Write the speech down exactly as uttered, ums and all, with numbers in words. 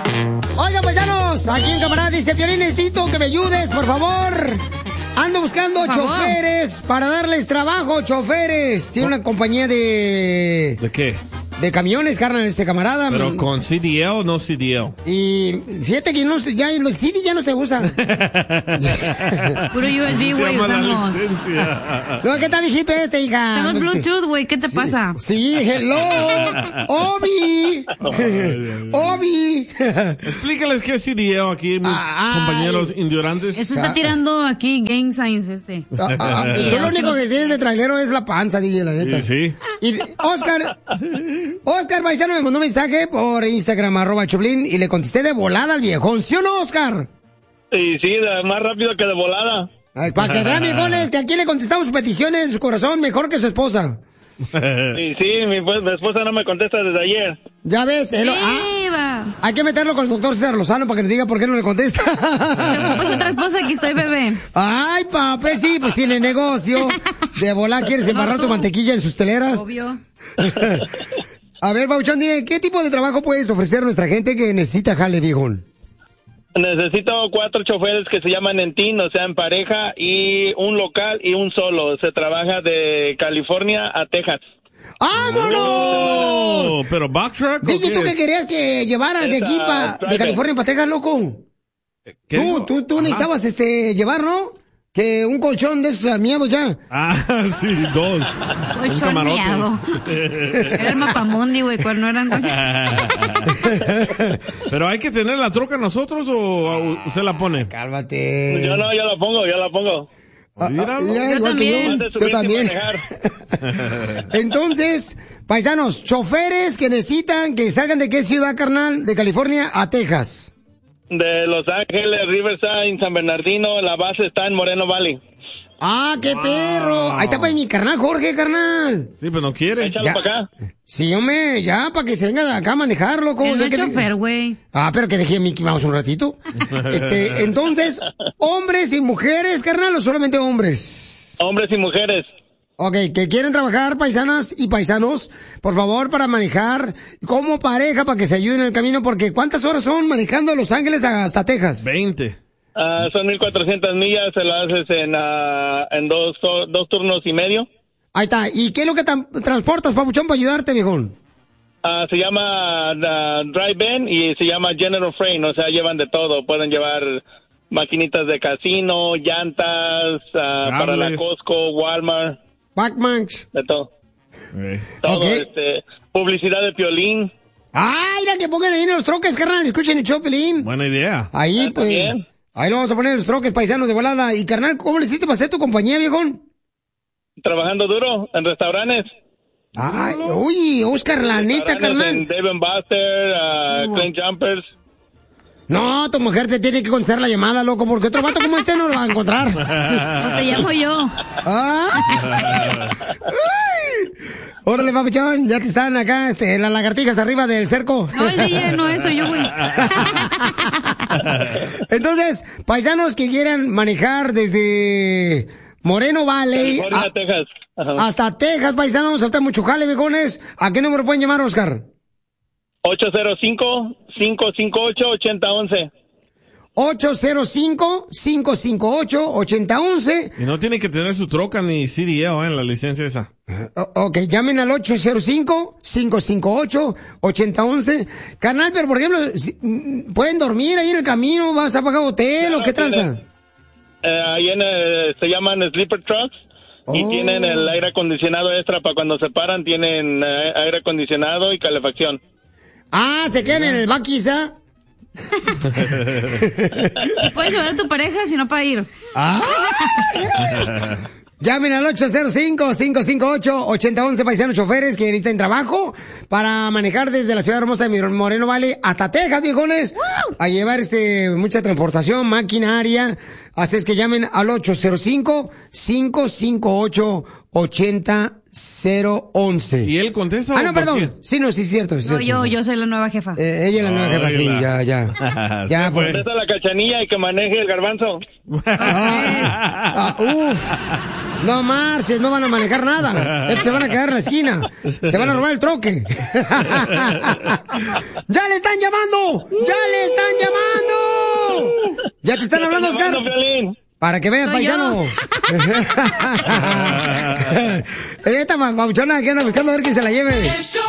Oigan, paisanos, aquí en camarada dice, Piolín, necesito que me ayudes, por favor. Ando buscando choferes para darles trabajo, choferes. Tiene una compañía de... ¿De qué? De camiones, carnal, este camarada. ¿Pero con C D L o no C D L? Y fíjate que no, ya, los C D ya no se usan. Puro U S B, güey, usamos. No, ¿qué tal, viejito este, hija? Estamos Pues Bluetooth, güey, ¿qué te sí, pasa? Sí, hello. Obi. Obi. Explícales qué es C D L aquí, mis Ay. compañeros ignorantes. Eso está tirando aquí gang signs este. Ah, ah, y tú lo único que tienes de trailero es la panza, D J, la neta. Sí, sí. Y Oscar, Oscar Paisano me mandó un mensaje por Instagram, arroba Choplin, y le contesté de volada al viejón. ¿Sí o no, Oscar? Sí, sí, de- más rápido que de volada. Ay, para que vean, viejones, que aquí le contestamos sus peticiones de su corazón mejor que su esposa. Sí, sí, mi, pues, mi esposa no me contesta desde ayer. Ya ves, él- ah, ¡Eva! hay que meterlo con el doctor César Lozano para que nos diga por qué no le contesta. ¿Te ocupas otra esposa? Aquí estoy, bebé. Ay, papel, sí, pues tiene negocio. De volar quieres embarrar tu mantequilla en sus teleras. Obvio. A ver, Bauchón, dime, ¿qué tipo de trabajo puedes ofrecer a nuestra gente que necesita jale, viejón? Necesito cuatro choferes que se llaman en team, o sea, en pareja, y un local y un solo. Se trabaja de California a Texas. ¡Vámonos! Oh, ¿pero back truck o D J, qué ¿tú qué es? querías que llevaras de Esa, aquí pa, de driver. California para Texas, loco? ¿Qué Tú, dijo? tú, tú Ajá. necesitabas este, llevar, ¿no? Que un colchón de esos miedos ya. Ah, sí, dos. Un Colchón camarote. miado. Era el mapamundi, güey, cuando no eran ¿Pero hay que tener la troca nosotros o usted la pone? Cálmate. Yo no, yo la pongo, yo la pongo. Ah, ah, Míralo. mira, Yo igual que también. Más de Yo, subirse y también. manejar. Entonces, paisanos, choferes que necesitan que salgan de qué ciudad, carnal, de California a Texas. De Los Ángeles, Riverside, San Bernardino, la base está en Moreno Valley. ¡Ah, qué perro! Ahí está pues mi carnal Jorge, carnal. Sí, pero no quiere. Échalo Ya. para acá. Sí, hombre, ya, para que se venga acá a manejar, loco. Él no Ya es que- chofer, güey. Ah, pero que dejé a Mickey Mouse un ratito. Este, entonces, ¿hombres y mujeres, carnal, o solamente hombres? Hombres y mujeres. Ok, que quieren trabajar, paisanas y paisanos, por favor, para manejar como pareja, para que se ayuden en el camino, porque ¿cuántas horas son manejando de Los Ángeles hasta Texas? veinte. Ah, son mil cuatrocientas millas, se las haces en, ah, en dos, dos turnos y medio. Ahí está. ¿Y qué es lo que tan- transportas, papuchón, para ayudarte, viejón? Ah, se llama ah, Drive-In y se llama General Freight, o sea, llevan de todo. Pueden llevar maquinitas de casino, llantas, ah, para la Cables. Costco, Walmart, Pac-Manx. de todo. Eh. Todo, Ok. este, publicidad de Piolín. ¡Ay, mira que pongan ahí en los troques, carnal! Escuchen el Chopelín. Buena idea. Ahí, Ah, pues. también. Ahí lo vamos a poner en los troques paisanos de volada. Y, carnal, ¿cómo le hiciste para hacer tu compañía, viejón? Trabajando duro en restaurantes. Ay, uy, Oscar, la neta, Restaurantes carnal. en Dave and Buster, ah, Clean Jumpers. No, tu mujer te tiene que contestar la llamada, loco, porque otro vato como este no lo va a encontrar. O te llamo yo. Ah. Ay. Órale, papuchón, ya te están acá, este, las lagartijas arriba del cerco. No, el D J no es, soy yo, güey. Entonces, paisanos que quieran manejar desde Moreno Valley California, a- Texas. Ajá. hasta Texas, paisanos, hasta mucho jale, viejones, ¿a qué número pueden llamar, Oscar? ocho cero cinco, cinco cinco ocho, ocho cero uno uno. ocho cero cinco, cinco cinco ocho, ocho cero uno uno. Y no tiene que tener su troca ni C D L eh, en la licencia esa. O- ok, llamen al ocho cero cinco, cinco cinco ocho, ocho cero uno uno. Canal, pero por ejemplo, si- mm, ¿pueden dormir ahí en el camino? ¿Vas a pagar hotel o qué Claro, tranza? tiene- Eh, ahí en el- se llaman sleeper trucks y Oh. tienen el aire acondicionado extra para cuando se paran, tienen eh, aire acondicionado y calefacción. Ah, se quedan en el baquiza. Y puedes llevar a tu pareja si no para ir. Ah. Llamen al ocho cero cinco, cinco cinco ocho, ocho cero uno uno, paisanos choferes que necesitan trabajo para manejar desde la ciudad hermosa de Moreno Valley hasta Texas, viejones, a llevar este mucha transportación, maquinaria. Así es que llamen al ocho cero cinco, cinco cinco ocho, ocho cero uno uno. ¿Y él contesta? Ah, o no, por perdón. Sí, no, sí, es cierto. Es No, cierto, yo, sí. yo soy la nueva jefa. Eh, ella es la nueva jefa, sí, Oíla. ya, ya. Se Ya, fue. pues. Esa es la cachanilla y que maneje el garbanzo. Ah, uf. No marches, no van a manejar nada. Estos se van a quedar en la esquina. Se van a robar el troque. ¡Ya le están llamando! ¡Ya le Ya te están hablando, Oscar. Para que veas, Soy paisano. Esta mauchona que anda buscando a ver quién se la lleve.